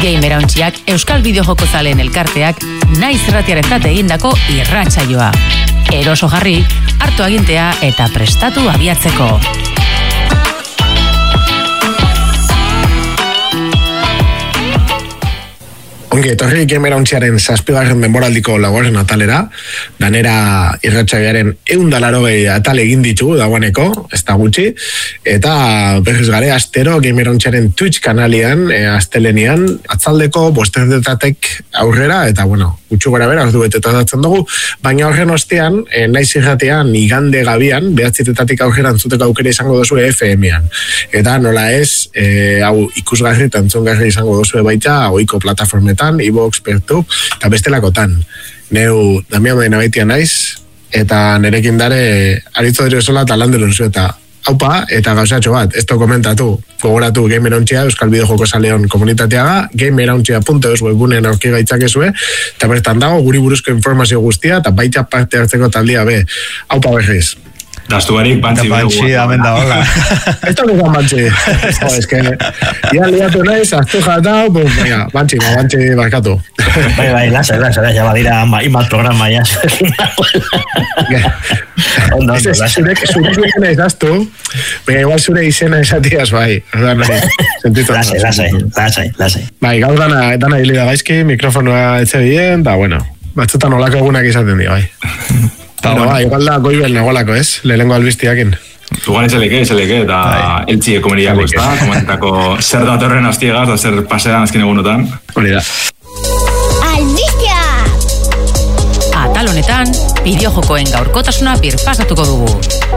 Gamerauntziak Euskal Bideojoko zaleen elkarteak naiz irratiarentzat egindako irratsaioa. Eroso jarri, hartu agintea eta prestatu abiatzeko. Ongi, etorri Gamerauntziaren 7. denboraldiko laugarren atalera, danera irratsaioaren 180 atal egin ditugu dagoeneko, ez da gutxi, eta berriz gare astero Gamerauntziaren Twitch kanalian, astelenean, atzaldeko 5:00 aurrera, eta bueno, gutxu gara bera, ordu betetatzen dugu, baina horren ostean, naiz irratean igande gabian, 9:00 aurrera entzuteko aukera izango duzu FM-ean. Eta nola ez, hau ikusgarri eta entzungarri izango duzu baita, ohiko plataformetan, iVoox, Pertub, eta bestelakotan. Neu Damian Bainabeitia naiz, eta nerekin dare aritzo dira esola eta landelun zu, eta haupa, eta gauzatxo bat, ez komentatu, gogoratu Gamerontzia, Euskal Bideojoko Zaleon komunitateaga, gamerontzia.eus webgunean aurki gaitzakezue, eta bertan dago guri buruzko informazio guztia, eta baita parte hartzeko taldia be, haupa berriz. Dastu barik, bantzi amen da, hola. Esto que es bantzi. Es que ya liatu naiz, aztu jatau, pues venga, bantzi barkatu. Bai, lasa, ya badira imat programa, ya. Ondo, zure izena izaztu, baina igual zure izena esatiaz, bai. Lasai. Bai, gaur dana hilida gaizki, mikrofonoa etxe bien, da, bueno, batzutan olako egunak izaten dira, bai. Pero bai, igual da goibel negolako, ez? Lehenengo albiztiakin. Tugan eseleke, eta eltsi ekomeriako, ez da? Komentako zer datorren astiegaz, da zer pasean azken egunotan. Hori da. Albiztia! Atal honetan, bideojokoen gaurkotasuna birpasatuko dugu.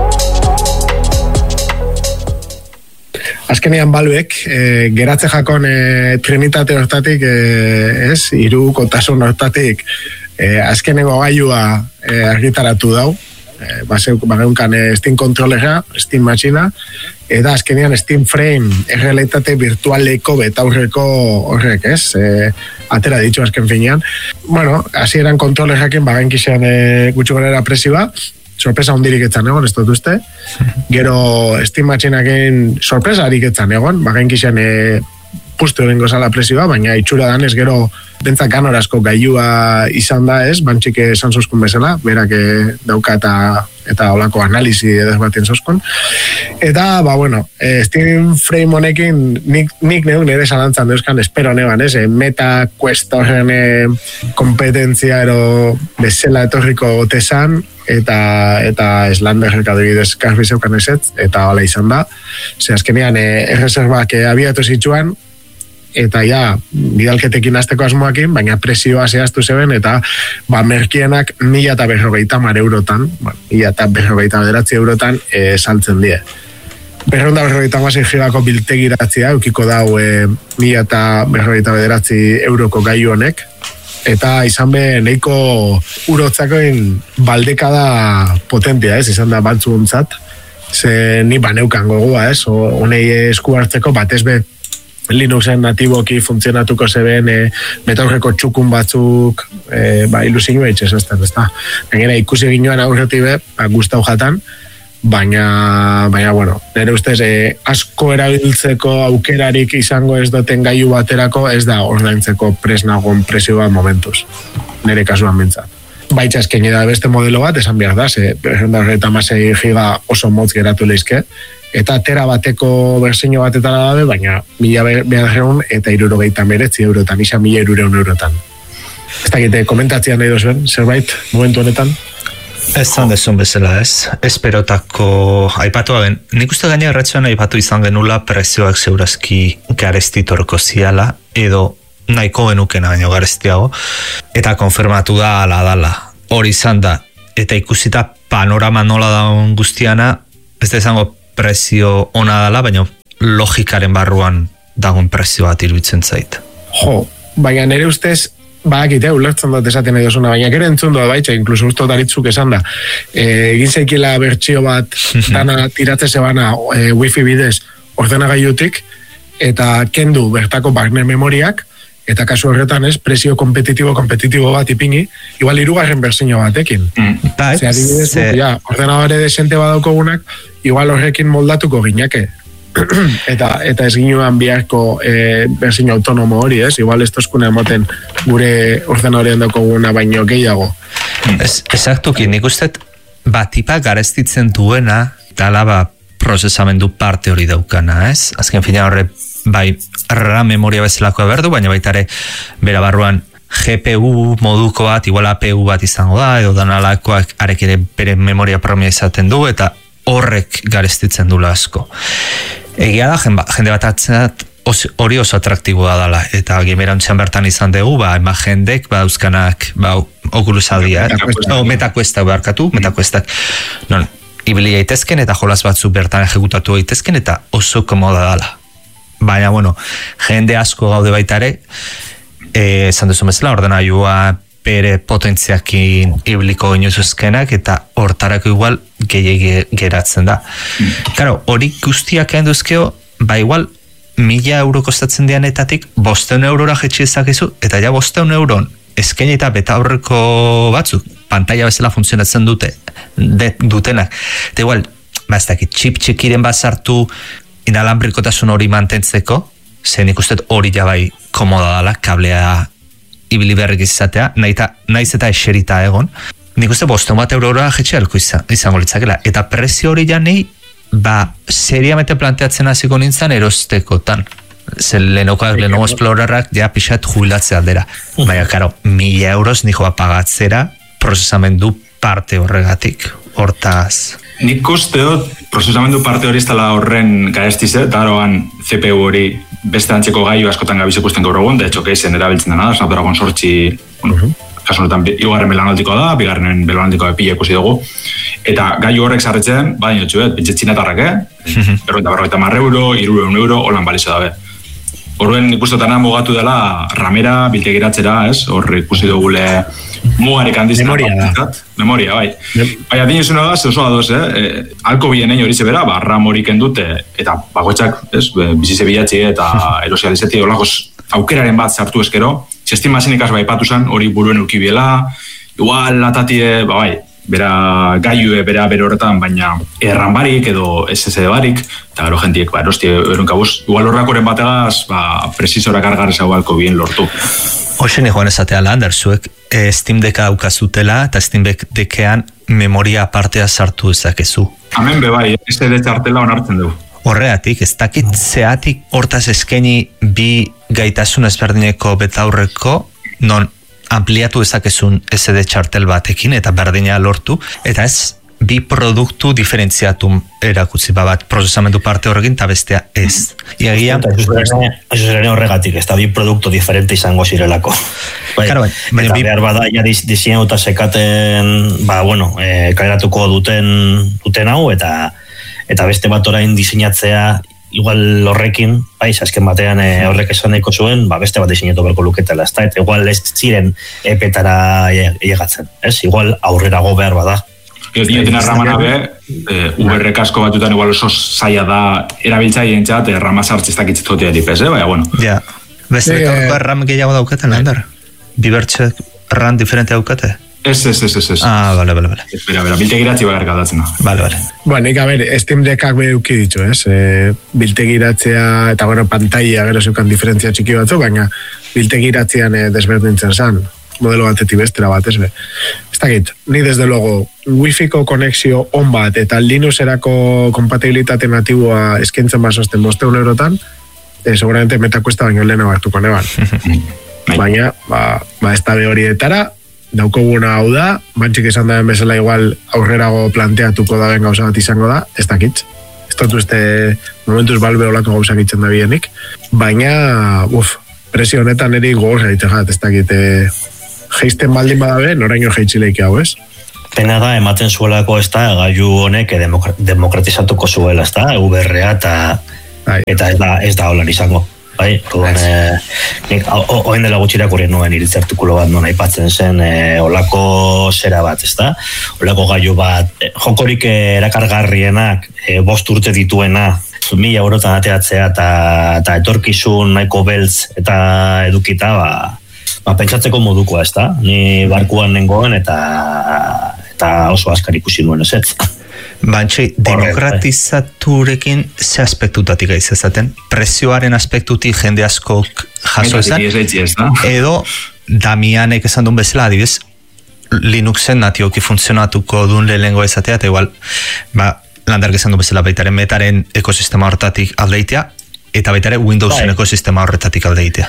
Azkenean baluek, geratze jakon trinitate hortatik, ez? Hirukotasun hortatik, azkenengo gailua argitaratu dau, bageunkan Steam Controllera, Steam Machina, eta azkenean Steam Frame errealitate virtualeko betaurreko horrek, ez? Atera ditxo azken finean. Bueno, hasieran kontrolerakin bagenkizan gutxu gara presioa, sorpresa hondirik etzan egon, ez dut uste. Gero Steam Machinakin sorpresa harik etzan egon, bagenkizan pustu egingo zala presioa, baina itxura danez gero bentzak ganorazko gailua izan da, ez, bantxik esan zozkun bezala, berak dauka eta olako analizi edez batien zozkun. Eta, bueno, Steam Frame honekin nik nire zalantzan deuskan espero neban, ez, meta quest horren kompetentzia ero bezala etorriko gotezan, eta Slanderrek adibidez karbi zeukan ezetz, eta hola izan da. Ze azkenean erreserbak abiatu zituen, eta ja, bidalketekin azteko asmoakin, baina presioa zehaztu zeben, eta merkienak 1.050 eurotan, 1.050 eurotan saltzen die. 150 gigako biltegiratzea, eukiko dau 1.050 euroko gaiu honek, eta izan be nahiko urotzakoen baldekada potentia, ez, izan da batzuontzat, ze ni baneukan gogua, ez, honei esku hartzeko batez be Linuxen natiboki funtzionatuko zeben metaurreko txukun batzuk ilusinua itxezazten, ez da. Gainera ikusi ginoan aurretik be, guztau jatan, baina, bueno, nire ustez asko erabiltzeko aukerarik izango ez duten gaiu baterako, ez da ordaintzeko presnagon presioa momentuz, nire kasuan bintzat. Baitza esken da beste modelo bat, esan behar da, 256 giga oso motz geratu lehizke, eta tera bateko berzino batetara dabe, baina 1.200 eta 69 eurotan, isa 1.200 eurotan. Ez dakite komentatzea nahi duzuen, zerbait, momentu honetan? Ez zan dezun bezala, ez? Esperotako aipatu gaben, nik uste gaina erratxoan aipatu izan genula prezioak zeurazki garestitorko ziala, edo nahiko genukena baino garestiago, eta konfirmatu da ala dala. Hori izan da, eta ikusita panorama nola daun guztiana, ez da izango prezio ona dala, baina logikaren barruan dagoen prezio bat iruditzen zait. Jo, baina nire ustez, bakite, ulertzen dut esaten nahi dozuna, baina gero entzun dut baitza, inkluso usto daritzuk esan da. Egin zeikila bertsio bat, dana tiratze zebana wifi bidez ordenagailutik, eta kendu bertako barne memoriak, eta kasu horretan ez, prezio kompetitibo bat ipini, igual 3. berzino batekin. Adibidez, ordenadore desente badaukogunak, igual horrekin moldatuko gineke. eta ez ginuan biharko berzin autonomo hori, ez? Igual ez tozkuna ematen gure ordenadorian daukaguna baino gehiago. Exactuki, nik uste tipa garestitzen duena dala prozesamendu parte hori daukana, ez? Azken fina horre, bai, RAM memoria bezalakoa berdu, baina baitare bera barruan GPU moduko bat, igual APU bat izango da, edo danalakoak arek ere bere memoria promia izaten du, eta horrek garestitzen dula asko. Egia da, jende bat atzat hori oso atraktiboa dela, eta gimerantzean bertan izan dugu, ema jendek, euskanak, Oculus Adia, metakuestak beharkatu, metakuestak, non, ibili gaitezken, eta jolas batzu bertan ejecutatu gaitezken, eta oso komoda dela. Baina, bueno, jende asko gaude baitare, esan duzu bezala, ordenailua bere potentziakin ibliko inuzuzkenak, eta hortarako igual gehiagi geratzen da. Claro, hori guztiak enduzkeo, igual 1.000 euro kostatzen dianetatik 500 eurora jetxi ezakizu, eta ja 500 euron eskaini eta beta aurreko batzuk, pantalla bezala funtzionatzen dutenak. Eta igual, ez dakit, chip txikiren bazartu inalambrikotasun hori mantentzeko, zen ikustet hori jabai komoda dala, kablea ibili berrik izatea, naiz eta eserita egon. Nik uste 500 eurora jetxe alko izango litzakela. Eta prezio hori janei, seriamente planteatzen hasiko nintzen erostekotan. Zer Lenovo Explorerrak ja pixat jubilatzea aldera. Baina, karo, 1.000 euros nijoa pagatzera prozesamendu parte horregatik. Hortaz... Nik usteot, prozesamendu parte hori ez dela horren garestize, eta haroan CPU hori beste antzeko gaiu askotan gabiz ikusten gaur egun, de hecho, keizen erabiltzen dena, Snapdragon 8, kasu honetan, igarren belanaldikoa da, bigarren belanaldikoa pila ikusi dugu, eta gaiu horrek sarretzen, badin txuet, pentsetxinatarrak, berroita €100, €300, holan balizo dabe. Horren ikustotana mugatu dela ramera, biltegiratzera, ez? Hor ikusi dugule mugarik handizena. Memoria, bai. Bai, adin izuna da, oso adoz, alko bienen hori zebera, RAM horik endute, eta bagoetxak, bizize bilatzi eta erosializeti olakos aukeraren bat zartu eskero, zestimazen ikas patu zen, hori buruen eukibiela, igual atatie, bai, bera gaiue, bera bere horretan, baina RAM barik edo SSD barik, eta gero jentiek, erosti erunkabuz, igual horrakoren bategaz, presizora kargarrez hau alko bien lortu. Hoxen joan esatea Lander, zuek Steam Decka daukazutela, eta Steam Deckean memoria apartea sartu ezakezu. Hemen bai, SD txartela onartzen dugu. Horreatik, ez dakit zeatik hortaz eskaini bi gaitasun ezberdineko betaurreko, non ampliatu ezakezun SD txartel batekin eta berdina lortu, eta ez bi produktu diferentziatu erakutsi bat prozesamendu parte horrekin eta bestea ez. Iagia... Eso zeren horregatik, ez da bi produktu diferente izango zirelako. Eta behar bada, ja diseinatuta sekaten, kaleratuko duten hau, eta beste bat orain diseinatzea, igual horrekin, azken batean horrek esan nahiko zuen, beste bat diseinatu berko luketela, eta igual ez ziren epetara llegatzen, ez? Igual aurrerago behar bada. Dinetina ramana be, URrek asko batutan igual oso zaila da erabiltzaien txat, rama sartziztak itzitotea dipez, baina, bueno. Ja, beste betorko RAM gehiago daukaten, Lander? Bibertxek RAM diferente daukate? Ez. Bale. Espera, biltegiratzi bakarrik aldatzen da. Bale. Bueno, nik, Steam Deckak behuki ditu, ez? Biltegiratzea, eta pantalla gero zeukan diferentzia txiki batzu, baina biltegiratzean desberdintzen zan. Modelo batetik bestera bat, ez be. Ez dakit, ni desde logo, Wi-Fi-ko konexio on bat eta Linuxerako kompatibilitate natiboa eskentzen basosten 500 eurotan, seguramente metakuesta baino lehena hartuko neban. Baina, ez da horietara, daukoguna hau da, mantxik esan da bezala igual aurrerago planteatuko da ben gauza bat izango da, ez dakit. Ez dut uste momentuz balbe olako gauzak itzen da bienik. Baina, presio honetan eri gogor gaitegat, ez dakit, geisten baldin badabe, noraino geitzileik hau, ez? Pena da, ematen zuelako ez da, gaiu honek demokratizatuko zuela, ez da, VRA eta ez da holan izango. Oen dela gutxirak horien nuen iritzi artikulo bat non aipatzen zen olako zera bat, ez da? Olako gaiu bat, jokorik erakargarrienak, 5 urte dituena, 1.000 eurotan ateatzea eta etorkizun nahiko beltz eta edukita, pentsatzeko modukoa, ez da? Ni barkuan nengoen eta oso askar ikusi nuen, ez ez? Bantxe, demokratizaturekin ze aspektutatik aizazaten? Prezioaren aspektutik jende askok jaso ezan? Edo, Damianek esan duen bezala, adibidez, Linuxen natioki funtzionatuko duen lehengo ezatea, eta igual, Landark esan duen bezala baitaren metaren ekosistema horretatik aldeitea, eta baitare Windowsen ekosistema horretatik aldeitea.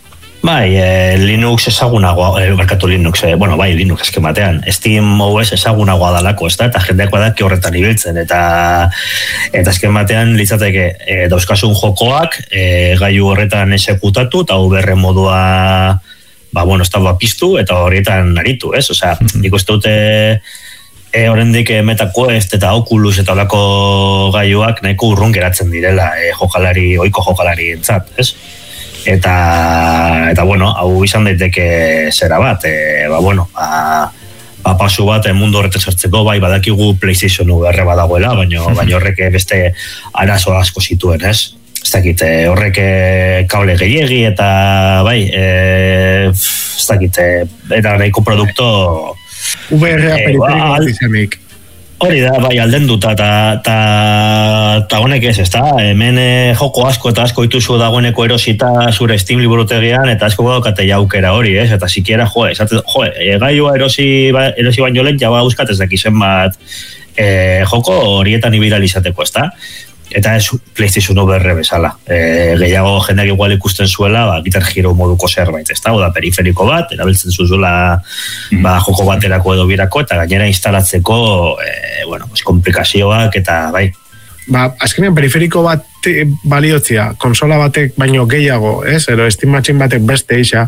Linux ezagunagoa, barkatu Linux, Linux eskematean, Steam OS ezagunagoa dalako, ez da, eta jendeak badaki horretan ibiltzen, eta eskematean litzateke dauzkasun jokoak, gailu horretan esekutatu, eta VR modua, piztu, eta horietan aritu, ez? Osea, nik uste dute horrendik MetaQuest eta Oculus eta olako gailuak nahiko urrun geratzen direla, ohiko jokalari entzat, ez? Eta hau izan daiteke zera bat, pasu bat mundu horretan sartzeko, badakigu PlayStation VR badagoela, baina horrek beste arazo asko zituen, ez? Ez dakit, horrek kable gehiegi eta ez dakit, eta nahiko produkto VR-a periferiko bat izanik. Hori da, alden dut, eta honek ez, hemen joko asko eta asko dituzu dagoeneko erosita zure Steam liburutegian, eta asko daukate jaukera hori, ez? Eta sikiera, gailua erosi baino lehen, jaba euskat ez dakizen bat joko horietan ibiralizateko, ez da? Eta ez PlayStation VR bezala. Gehiago jendeak igual ikusten zuela, Guitar Hero moduko zerbait, ez da? Oda periferiko bat, erabiltzen zuzula joko baterako edo birako, eta gainera instalatzeko, komplikazioak, eta azkenean periferiko bat baliotzia, konsola batek baino gehiago, ez? Ero Steam Machine batek beste isa,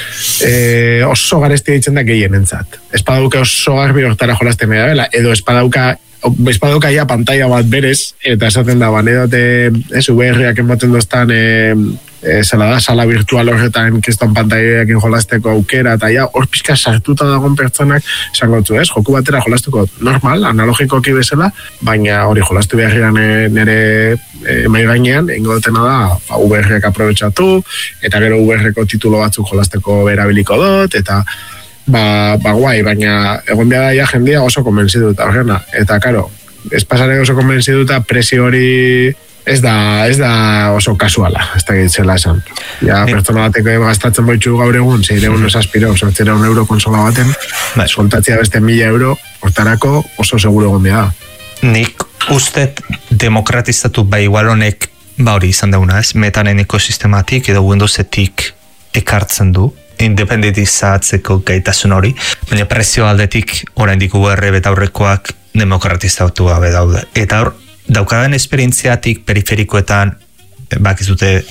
oso garesti ditzen da gehien entzat. Espadauka oso garbi hortara jolazten medabela, edo espadauka ja pantalla bat berez, eta esaten da, banedote, VR-ak ematen doztan, sala virtual horretan kiston pantaileak jolasteko aukera, eta ja, hor pizka sartuta dagoen pertsonak, esango zu, joku batera jolasteko normal, analogikoki bezala, baina hori jolastu beharrian nire mai gainean, ingo dutena da, VR-ak aprobetxatu, eta gero VR-ko titulo batzuk jolasteko berabiliko dut, eta guai, baina egon behar daia jendia oso konbentziduta horrena, eta karo, ez pasare oso konbentziduta presio hori ez da oso kasuala, ez da gitzela esan. Ja, pertsona bateko gastatzen boitxu gaur egun, 600 aspiro, 800 euro konsola baten, soltatzea beste 1.000 euro, hortarako oso seguro egon behar. Nik ustet demokratizatu igual honek hori izan dauna, ez? Metanen ekosistematik edo Windowsetik ekartzen du, independentizatzeko gaitasun hori, baina prezio aldetik oraindik VR betaurrekoak demokratizatu gabe daude. Eta hor, daukadan esperientziatik periferikoetan, bakizute,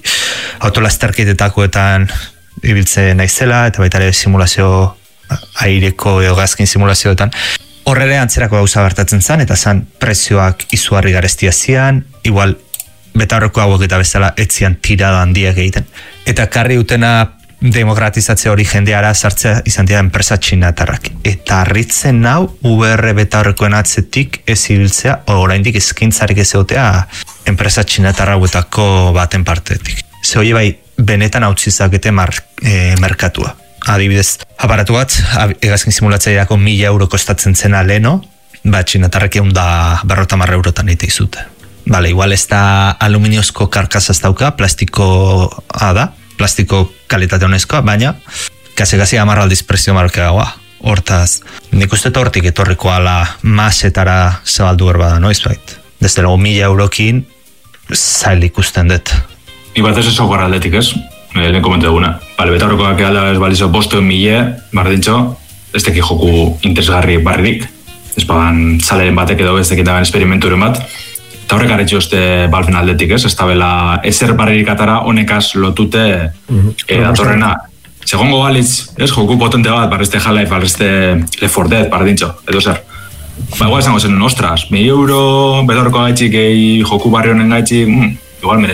autolasterketetakoetan ibiltzen naizela, eta baita ere simulazio aireko edo gazkin simulazioetan, horrere antzerako gauza gertatzen zen, eta zen prezioak izugarri garestia zian, igual betaurreko hauek eta bezala etzian tirada handiak egiten. Eta karri utena demokratizatze hori jendeara sartzea izan dira enpresa txinatarrak. Eta harritzen nau VR betaurrekoen atzetik ez ibiltzea, oraindik eskintzarik ez egotea enpresa txinatarrauetako baten partetik. Ze hori benetan hautzizakete merkatua. Adibidez, aparatu bat, hegazkin simulatzaileako 1.000 euro kostatzen zena leno, txinatarrek 150 eurotan eite izute. Igual ez da aluminiozko karkasaz dauka, plastikoa da, plastiko kalitate honezkoa, baina kasi amarraldiz prezio markeagoa. Hortaz, nik uste hortik etorriko ala masetara zabaldu berbada, noiz bait? Desde luego 1.000 eurokin zail ikusten dut. Ni bat ez eso aldetik, ez? Lehen komente duguna. Beta horrekoak eala ez balizo bosto 1.000, bardintxo, ez teki joku interesgarri barririk. Ez pagan zaleren batek edo ez tekitagan esperimenturen bat. Eta horrek aretxo este Valven aldetik, ez? Ez tabela ezer barririk atara honekaz lotute datorrena. Segongo balitz, ez? Joku potente bat, barreste Half-Life, barreste Left 4 Dead, bardintxo, edo zer. Igual esango zen, ostras, 1.000 euro, bedorko gaitxik, joku barri honen gaitxik, igual